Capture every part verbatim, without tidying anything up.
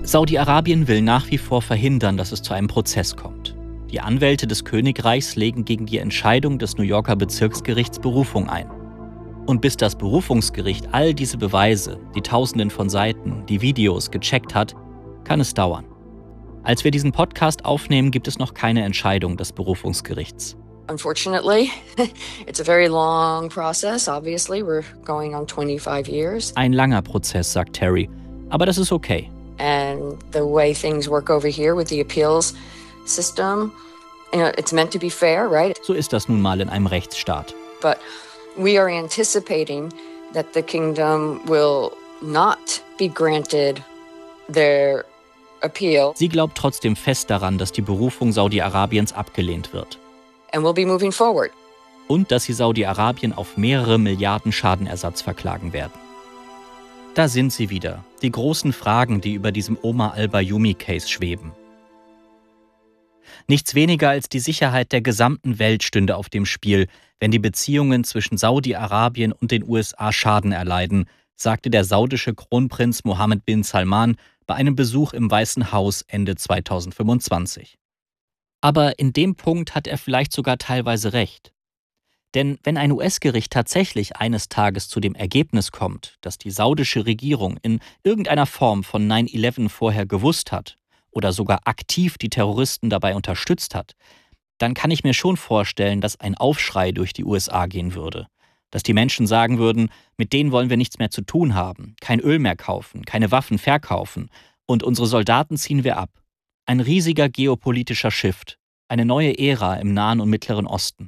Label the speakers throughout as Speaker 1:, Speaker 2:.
Speaker 1: Saudi-Arabien will nach wie vor verhindern, dass es zu einem Prozess kommt. Die Anwälte des Königreichs legen gegen die Entscheidung des New Yorker Bezirksgerichts Berufung ein. Und bis das Berufungsgericht all diese Beweise, die Tausenden von Seiten, die Videos gecheckt hat, kann es dauern. Als wir diesen Podcast aufnehmen, gibt es noch keine Entscheidung des Berufungsgerichts.
Speaker 2: Unfortunately, it's a very long process. Obviously, we're going on twenty-five years.
Speaker 1: Ein langer Prozess, sagt Terry, aber das ist okay.
Speaker 2: And the way things work over here with the appeals system, you know, it's meant to be fair, right?
Speaker 1: So ist das nun mal in einem Rechtsstaat.
Speaker 2: But we are anticipating that the kingdom will not be granted their appeal.
Speaker 1: Sie glaubt trotzdem fest daran, dass die Berufung Saudi-Arabiens abgelehnt wird.
Speaker 2: And we'll be moving forward.
Speaker 1: Und dass sie Saudi-Arabien auf mehrere Milliarden Schadenersatz verklagen werden. Da sind sie wieder, die großen Fragen, die über diesem Omar al-Bayoumi-Case schweben. Nichts weniger als die Sicherheit der gesamten Welt stünde auf dem Spiel, wenn die Beziehungen zwischen Saudi-Arabien und den U S A Schaden erleiden, sagte der saudische Kronprinz Mohammed bin Salman bei einem Besuch im Weißen Haus Ende zweitausendfünfundzwanzig. Aber in dem Punkt hat er vielleicht sogar teilweise recht. Denn wenn ein U S-Gericht tatsächlich eines Tages zu dem Ergebnis kommt, dass die saudische Regierung in irgendeiner Form von nine eleven vorher gewusst hat oder sogar aktiv die Terroristen dabei unterstützt hat, dann kann ich mir schon vorstellen, dass ein Aufschrei durch die U S A gehen würde. Dass die Menschen sagen würden, mit denen wollen wir nichts mehr zu tun haben, kein Öl mehr kaufen, keine Waffen verkaufen und unsere Soldaten ziehen wir ab. Ein riesiger geopolitischer Shift, eine neue Ära im Nahen und Mittleren Osten.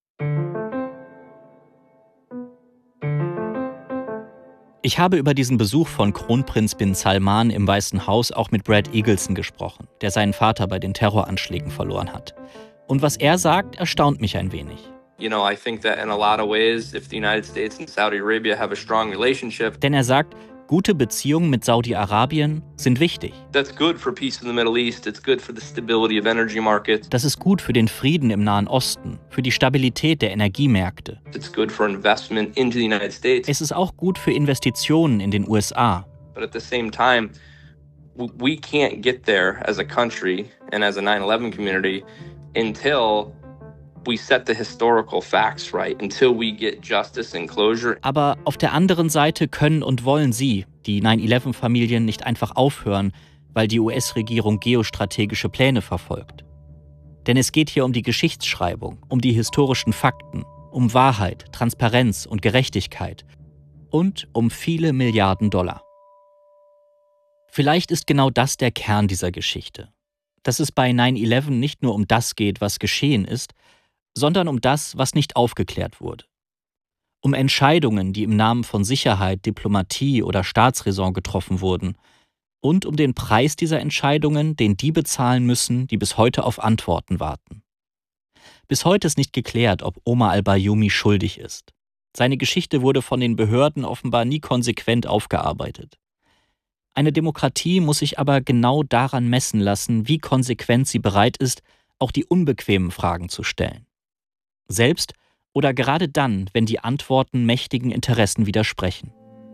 Speaker 1: Ich habe über diesen Besuch von Kronprinz bin Salman im Weißen Haus auch mit Brad Eagleson gesprochen, der seinen Vater bei den Terroranschlägen verloren hat. Und was er sagt, erstaunt mich ein wenig.
Speaker 3: You know, I think that in a lot of ways, if the United States and Saudi Arabia have a strong relationship,
Speaker 1: denn er sagt, gute Beziehungen mit Saudi-Arabien sind wichtig.
Speaker 3: That's good for peace in the Middle East. It's good for the stability of energy markets.
Speaker 1: Das ist gut für den Frieden im Nahen Osten, für die Stabilität der Energiemärkte.
Speaker 3: It's good for investment into the United States.
Speaker 1: Es ist auch gut für Investitionen in den U S A.
Speaker 3: But at the same time, we can't get there as a country and as a nine eleven community until we set the historical facts right, until we get justice and closure.
Speaker 1: Aber auf der anderen Seite können und wollen sie, die nine eleven Familien, nicht einfach aufhören, weil die U S-Regierung geostrategische Pläne verfolgt. Denn es geht hier um die Geschichtsschreibung, um die historischen Fakten, um Wahrheit, Transparenz und Gerechtigkeit und um viele Milliarden Dollar. Vielleicht ist genau das der Kern dieser Geschichte. Dass es bei nine eleven nicht nur um das geht, was geschehen ist, sondern um das, was nicht aufgeklärt wurde. Um Entscheidungen, die im Namen von Sicherheit, Diplomatie oder Staatsräson getroffen wurden. Und um den Preis dieser Entscheidungen, den die bezahlen müssen, die bis heute auf Antworten warten. Bis heute ist nicht geklärt, ob Omar al-Bayoumi schuldig ist. Seine Geschichte wurde von den Behörden offenbar nie konsequent aufgearbeitet. Eine Demokratie muss sich aber genau daran messen lassen, wie konsequent sie bereit ist, auch die unbequemen Fragen zu stellen. Selbst oder gerade dann, wenn die Antworten mächtigen Interessen widersprechen.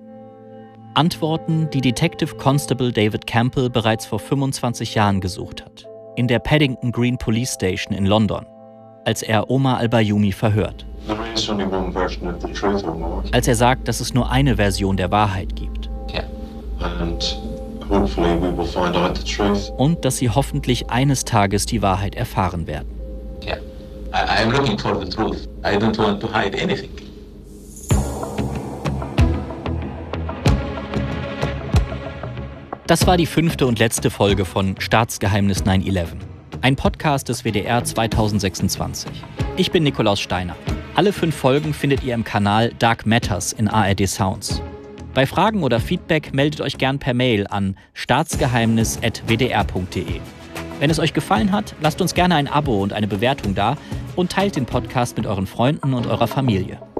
Speaker 1: Antworten, die Detective Constable David Campbell bereits vor fünfundzwanzig Jahren gesucht hat, in der Paddington Green Police Station in London, als er Omar al-Bayoumi verhört. Als er sagt, dass es nur eine Version der Wahrheit gibt. Und dass sie hoffentlich eines Tages die Wahrheit erfahren werden.
Speaker 4: I'm looking for the truth. I don't want to hide anything.
Speaker 1: Das war die fünfte und letzte Folge von Staatsgeheimnis nine eleven. Ein Podcast des W D R zweitausendsechsundzwanzig. Ich bin Nikolaus Steiner. Alle fünf Folgen findet ihr im Kanal Dark Matters in A R D Sounds. Bei Fragen oder Feedback meldet euch gern per Mail an staatsgeheimnis at w d r punkt d e. Wenn es euch gefallen hat, lasst uns gerne ein Abo und eine Bewertung da und teilt den Podcast mit euren Freunden und eurer Familie.